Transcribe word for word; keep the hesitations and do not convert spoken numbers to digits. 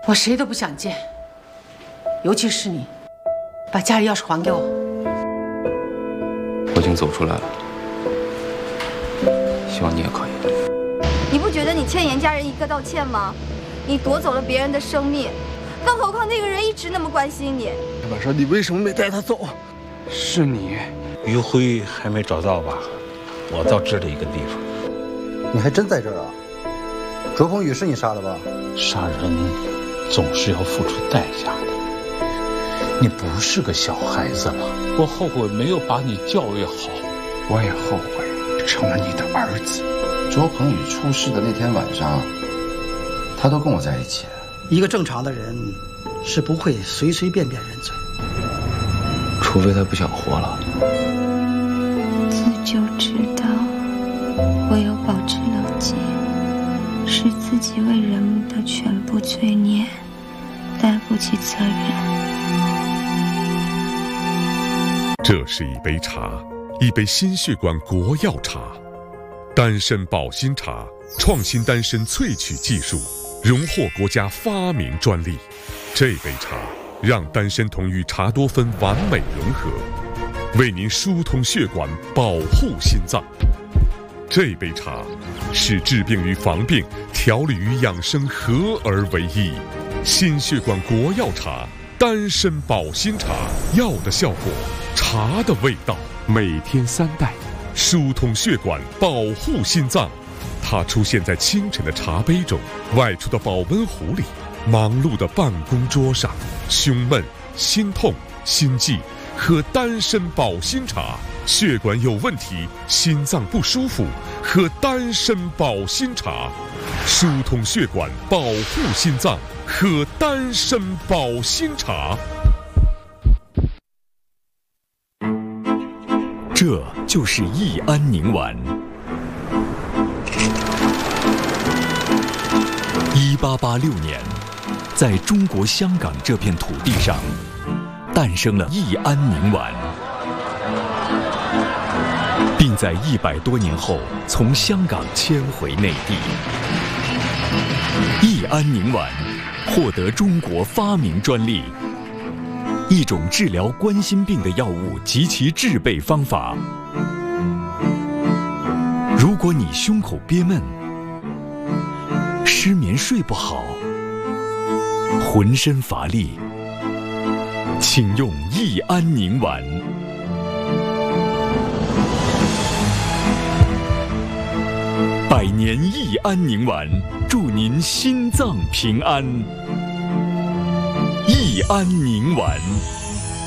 我谁都不想见，尤其是你。把家里钥匙还给我。 我已经走出来了，希望你也可以。 你不觉得你欠严家人一个道歉吗？你夺走了别人的生命，更何况那个人一直那么关心你。 晚上你为什么没带他走？ 是你， 于辉还没找到吧？我倒知道一个地方。 你还真在这儿啊？卓鹏宇是你杀的吧？ 杀人总是要付出代价的。你不是个小孩子了，我后悔没有把你教育好， 我也后悔成了你的儿子。 卓鹏宇出事的那天晚上，他都跟我在一起。 一个正常的人是不会随随便便认罪， 除非他不想活了。 自就知道，唯有保持冷静，使自己为人们的全部罪孽担负起责任。 这是一杯茶，一杯心血管国药茶，丹参保心茶，创新丹参萃取技术，荣获国家发明专利。这杯茶让丹参酮与茶多酚完美融合，为您疏通血管，保护心脏。这杯茶使治病与防病、调理与养生合而为一。心血管国药茶，丹参保心茶，药的效果，茶的味道，每天三袋，疏通血管，保护心脏。它出现在清晨的茶杯中，外出的保温壶里，忙碌的办公桌上。胸闷、心痛、心悸，喝丹参保心茶；血管有问题，心脏不舒服，喝丹参保心茶。疏通血管，保护心脏，喝丹参保心茶。 这就是益安宁丸。一八八六年，在中国香港这片土地上，诞生了益安宁丸，并在一百多年后从香港迁回内地。益安宁丸获得中国发明专利。一种治疗冠心病的药物及其制备方法。如果你胸口憋闷、失眠睡不好、浑身乏力，请用益安宁丸。百年益安宁丸，祝您心脏平安。益安宁丸。